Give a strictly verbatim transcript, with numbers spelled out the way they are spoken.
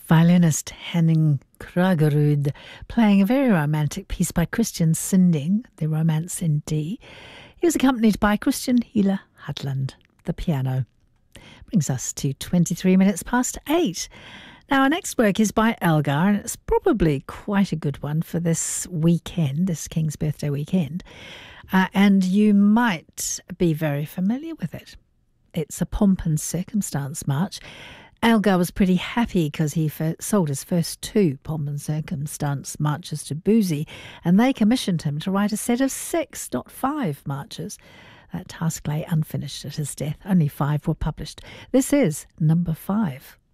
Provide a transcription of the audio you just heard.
Violinist Henning Krögerud playing a very romantic piece by Christian Sinding, the Romance in D. He was accompanied by Christian Hila Hudland, the piano. Brings us to twenty-three minutes past eight. Now, our next work is by Elgar, and it's probably quite a good one for this weekend, this King's Birthday weekend. Uh, and you might be very familiar with it. It's a Pomp and Circumstance march. Elgar was pretty happy because he sold his first two Pomp and Circumstance marches to Boosey, and they commissioned him to write a set of six, not five, marches. That task lay unfinished at his death. Only five were published. This is number five.